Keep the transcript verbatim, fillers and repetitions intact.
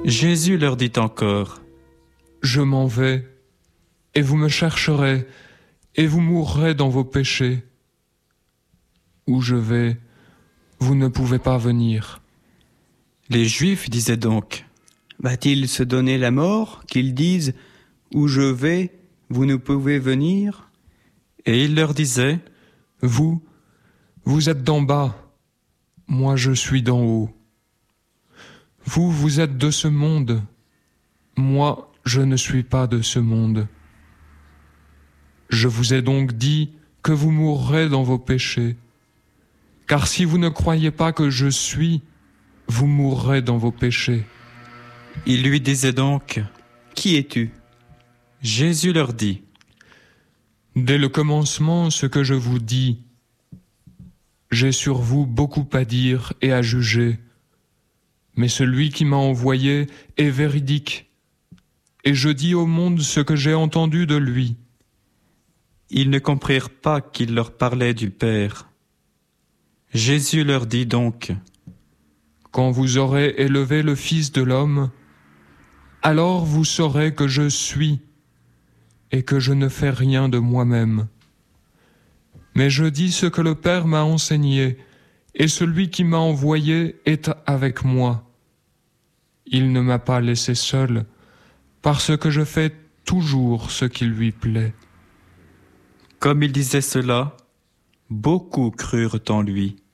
Jésus leur dit encore, « Je m'en vais, et vous me chercherez, et vous mourrez dans vos péchés. Où je vais, vous ne pouvez pas venir. » Les Juifs disaient donc, « Va-t-il se donner la mort, qu'ils disent, où je vais, vous ne pouvez venir ?» Et il leur disait, « Vous, vous êtes d'en bas, moi je suis d'en haut. Vous, vous êtes de ce monde, moi je ne suis pas de ce monde. Je vous ai donc dit que vous mourrez dans vos péchés. Car si vous ne croyez pas que je suis, vous mourrez dans vos péchés. » Il lui disait donc, « Qui es-tu » Jésus leur dit, « Dès le commencement, ce que je vous dis, j'ai sur vous beaucoup à dire et à juger, mais celui qui m'a envoyé est véridique, et je dis au monde ce que j'ai entendu de lui. » Ils ne comprirent pas qu'il leur parlait du Père. Jésus leur dit donc, « Quand vous aurez élevé le Fils de l'homme, alors vous saurez que je suis et que je ne fais rien de moi-même. Mais je dis ce que le Père m'a enseigné, et celui qui m'a envoyé est avec moi. Il ne m'a pas laissé seul, parce que je fais toujours ce qui lui plaît. » Comme il disait cela, beaucoup crurent en lui.